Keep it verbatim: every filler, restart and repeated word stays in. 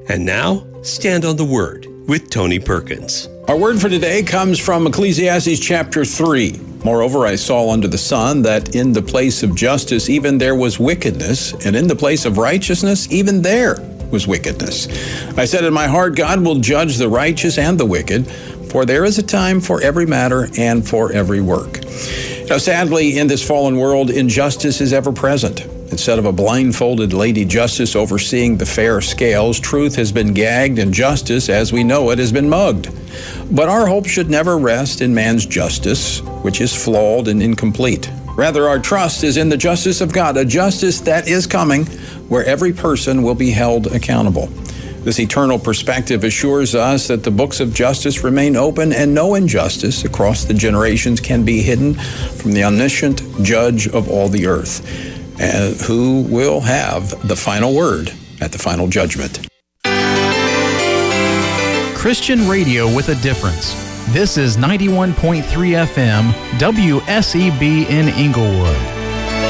And now, Stand on the Word with Tony Perkins. Our word for today comes from Ecclesiastes chapter three. Moreover, I saw under the sun that in the place of justice even there was wickedness, and in the place of righteousness even there was wickedness. I said in my heart, God will judge the righteous and the wicked, for there is a time for every matter and for every work. Now, sadly, in this fallen world, injustice is ever present. Instead of a blindfolded Lady Justice overseeing the fair scales, truth has been gagged and justice, as we know it, has been mugged. But our hope should never rest in man's justice, which is flawed and incomplete. Rather, our trust is in the justice of God, a justice that is coming, where every person will be held accountable. This eternal perspective assures us that the books of justice remain open and no injustice across the generations can be hidden from the omniscient judge of all the earth, and who will have the final word at the final judgment. Christian radio with a difference. This is ninety-one point three F M, W S E B in Inglewood.